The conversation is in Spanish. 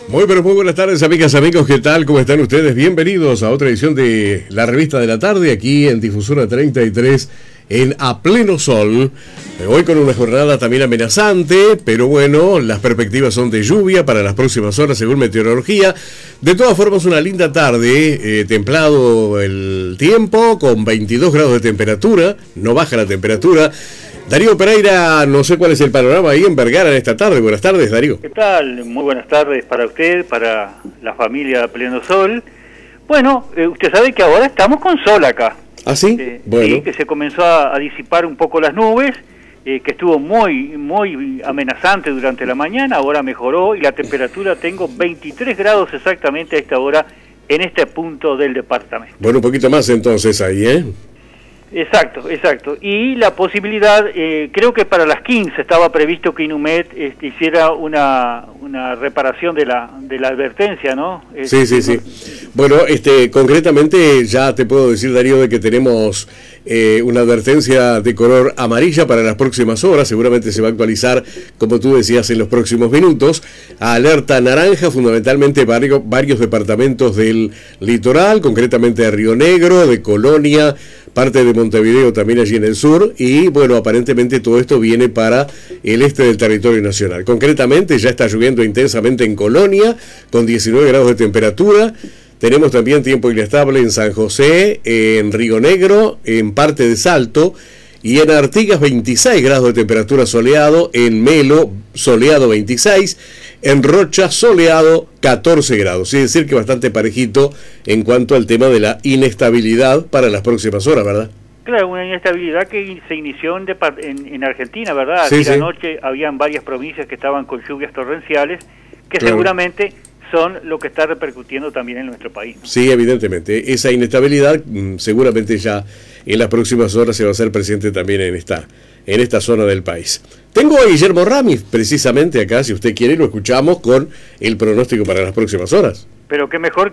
Muy pero muy buenas tardes, amigas, amigos, ¿qué tal? ¿Cómo están ustedes? Bienvenidos a otra edición de la Revista de la Tarde, aquí en Difusora 33, en A Pleno Sol. Hoy con una jornada también amenazante, pero bueno, las perspectivas son de lluvia para las próximas horas según meteorología. De todas formas, una linda tarde, templado el tiempo, con 22 grados de temperatura, no baja la temperatura. Darío Pereira, no sé cuál es el panorama ahí en Vergara en esta tarde. Buenas tardes, Darío. ¿Qué tal? Muy buenas tardes para usted, para la familia Pleno Sol. Bueno, usted sabe que ahora estamos con sol acá. ¿Ah, sí? Bueno. Sí, que se comenzó a disipar un poco las nubes, que estuvo muy amenazante durante la mañana, ahora mejoró y la temperatura tengo 23 grados exactamente a esta hora en este punto del departamento. Bueno, un poquito más entonces ahí, ¿eh? Exacto. Y la posibilidad, creo que para las 15 estaba previsto que Inumet hiciera una reparación de la advertencia, ¿no? Sí. Bueno, concretamente ya te puedo decir, Darío, de que tenemos una advertencia de color amarilla para las próximas horas. Seguramente se va a actualizar, como tú decías, en los próximos minutos. Alerta naranja, fundamentalmente varios departamentos del litoral, concretamente de Río Negro, de Colonia, parte de Montevideo también allí en el sur, y bueno, aparentemente todo esto viene para el este del territorio nacional. Concretamente ya está lloviendo intensamente en Colonia, con 19 grados de temperatura. Tenemos también tiempo inestable en San José, en Río Negro, en parte de Salto, y en Artigas 26 grados de temperatura soleado, en Melo soleado 26, en Rocha soleado 14 grados, es decir que bastante parejito en cuanto al tema de la inestabilidad para las próximas horas, ¿verdad? Claro, una inestabilidad que se inició en Argentina, ¿verdad? Sí, Aquí anoche habían varias provincias que estaban con lluvias torrenciales, que claro, seguramente son lo que está repercutiendo también en nuestro país, ¿no? Sí, evidentemente, esa inestabilidad seguramente ya en las próximas horas se va a hacer presente también en esta zona del país. Tengo a Guillermo Ramírez precisamente acá, si usted quiere lo escuchamos con el pronóstico para las próximas horas. Pero qué mejor